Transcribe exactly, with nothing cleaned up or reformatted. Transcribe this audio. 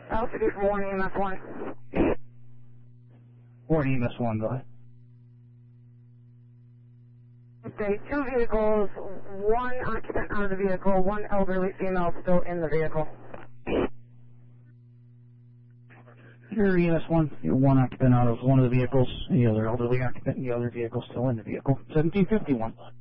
Altitude for one E M S one. one E M S one, go ahead. Okay, two vehicles, one occupant out of the vehicle, one elderly female still in the vehicle. Here, E M S one, you're one occupant out of one of the vehicles, the other elderly occupant in the other vehicle still in the vehicle. seventeen fifty-one.